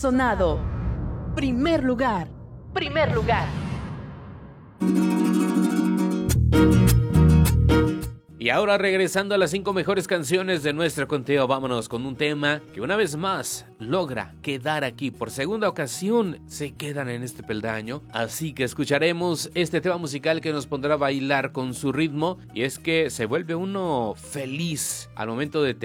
sonado. Primer lugar. Primer lugar. Y ahora regresando a las 5 mejores canciones de nuestro conteo, vámonos con un tema que una vez más logra quedar aquí. Por segunda ocasión se quedan en este peldaño, así que escucharemos este tema musical que nos pondrá a bailar con su ritmo. Y es que se vuelve uno feliz al momento de